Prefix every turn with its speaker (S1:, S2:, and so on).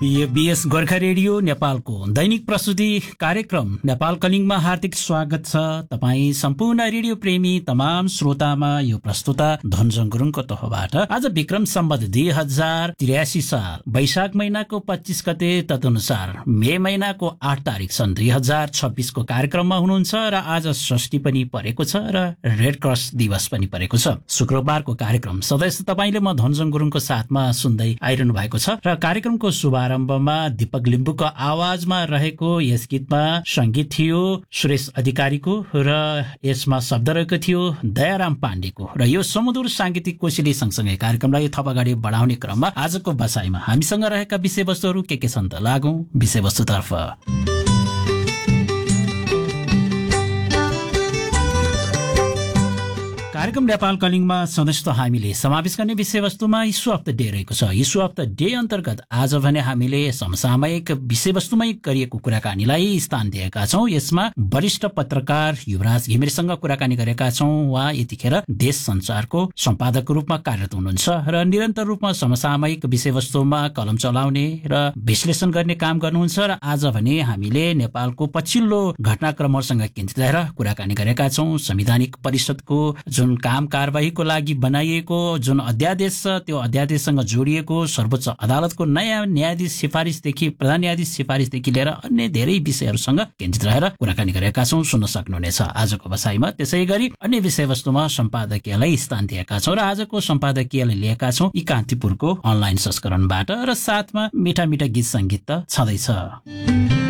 S1: यो BS Gorkha radio नेपालको दैनिक प्रस्तुति कार्यक्रम नेपाल कलिङमा हार्दिक स्वागत छ। तपाईँ सम्पूर्ण रेडियो प्रेमी तमाम श्रोतामा यो प्रस्तुता धनजङ गुरुङको तर्फबाट आज विक्रम सम्वत 2083 साल वैशाख महिनाको 25 गते तदनुसार मे महिनाको 8 तारिक सन् 2026 को कार्यक्रममा हुनुहुन्छ र आज षष्ठी पनि परेको छ र रेड क्रस दिवस पनि परेको छ। शुक्रबारको कार्यक्रम सधैँ तपाईले म धनजङ गुरुङको साथमा सुन्दै आइरहनु भएको छ र कार्यक्रमको शुभारम्भमा दीपक लिम्बुको आवाजमा रहेको यस गीतमा संगीत थियो सुरेश अधिकारीको र यसमा शब्द रहेको थियो दयाराम पाण्डेको र यो सुमधुर सांगीतिक कोशिली सँगसँगै कार्यक्रमलाई थप अगाडि बढाउने क्रममा आजको बसाइमा हामीसँग रहेका विषयवस्तुहरू के छन् त लागौं विषयवस्तुतर्फ। कार्यक्रम नेपाल कलिङमा सधैँ हामीले समावेश गर्ने विषयवस्तुमा इस्यु अफ द डे रहेको छ। इस्यु अफ द डे अन्तर्गत आज भने हामीले समसामयिक विषयवस्तुमै गरिएको कुराकानीलाई स्थान दिएका छौं। यसमा वरिष्ठ पत्रकार युवराज घिमिरेसँग कुराकानी गरेका छौं। उहाँ यतिखेर देश संचारको सम्पादकको रूपमा कार्यरत हुनुहुन्छ र निरन्तर रूपमा समसामयिक विषयवस्तुमा कलम चलाउने र विश्लेषण गर्ने काम गर्नुहुन्छ र आज भने हामीले नेपालको पछिल्लो घटनाक्रमहरूसँग केन्द्रित रहेर कुराकानी गरेका छौं। संवैधानिक परिषदको जुन काम कारबाहीको लागि बनाइएको जुन अध्यादेश छ त्यो अध्यादेशसँग जोडिएको सर्वोच्च अदालतको नयाँ न्यायाधीश सिफारिसदेखि प्रधान न्यायाधीश सिफारिसदेखि लिएर अन्य धेरै विषयहरूसँग केन्द्रित रहेर कुराकानी गरेका छौं। सुन्न सक्नुहुनेछ आजको बसाइमा। त्यसै गरी अन्य विषयवस्तुमा सम्पादकीयलाई स्थान दिएका छौं र आजको सम्पादकीयलाई लिएका छौं यी कान्तिपुरको अनलाइन संस्करणबाट र साथमा मिठा मिठा गीत संगीत त छँदैछ।